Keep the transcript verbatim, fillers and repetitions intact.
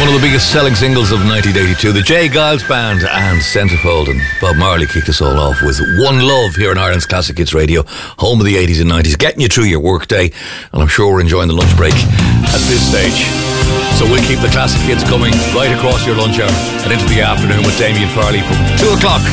One of the biggest selling singles of nineteen eighty-two, the J. Giles Band and Centerfold, and Bob Marley kicked us all off with One Love here on Ireland's Classic Hits Radio, home of the eighties and nineties, getting you through your work day, and I'm sure we're enjoying the lunch break at this stage. So we'll keep the classic hits coming right across your lunch hour and into the afternoon with Damien Farley from two o'clock